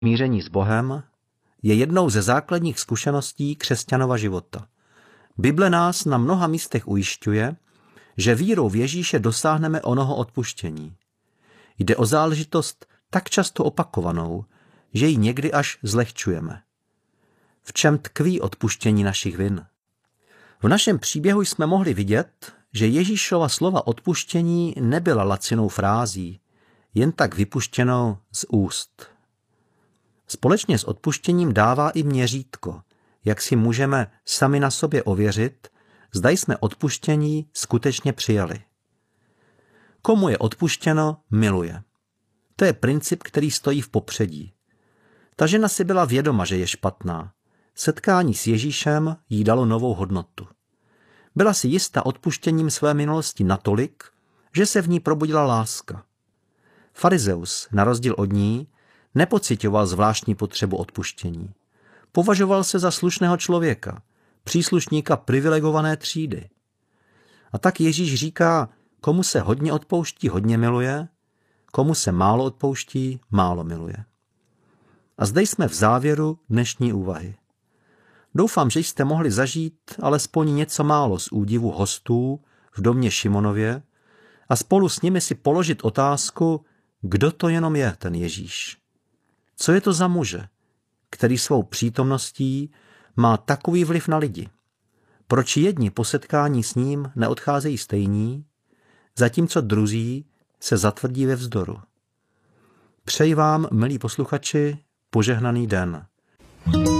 Smíření s Bohem je jednou ze základních zkušeností křesťanova života. Bible nás na mnoha místech ujišťuje, že vírou v Ježíše dosáhneme onoho odpuštění. Jde o záležitost tak často opakovanou, že ji někdy až zlehčujeme. V čem tkví odpuštění našich vin? V našem příběhu jsme mohli vidět, že Ježíšova slova odpuštění nebyla lacinou frází, jen tak vypuštěnou z úst. Společně s odpuštěním dává i měřítko, jak si můžeme sami na sobě ověřit, zda jsme odpuštění skutečně přijali. Komu je odpuštěno, miluje. To je princip, který stojí v popředí. Ta žena si byla vědoma, že je špatná. Setkání s Ježíšem jí dalo novou hodnotu. Byla si jista odpuštěním své minulosti natolik, že se v ní probudila láska. Farizeus, na rozdíl od ní, nepociťoval zvláštní potřebu odpuštění. Považoval se za slušného člověka, příslušníka privilegované třídy. A tak Ježíš říká, komu se hodně odpouští, hodně miluje, komu se málo odpouští, málo miluje. A zde jsme v závěru dnešní úvahy. Doufám, že jste mohli zažít alespoň něco málo z údivu hostů v domě Šimonově a spolu s nimi si položit otázku, kdo to jenom je ten Ježíš. Co je to za muže, který svou přítomností má takový vliv na lidi? Proč jedni po setkání s ním neodcházejí stejní, zatímco druzí se zatvrdí ve vzdoru? Přeji vám, milí posluchači, požehnaný den.